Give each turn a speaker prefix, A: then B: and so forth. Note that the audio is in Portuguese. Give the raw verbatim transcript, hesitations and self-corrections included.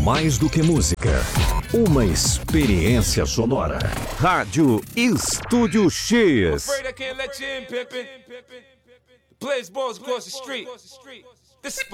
A: Mais do que música, uma experiência sonora. Rádio Estúdio X.
B: Afraid I can't let you in, pimpin'. Blaze balls across the street. This is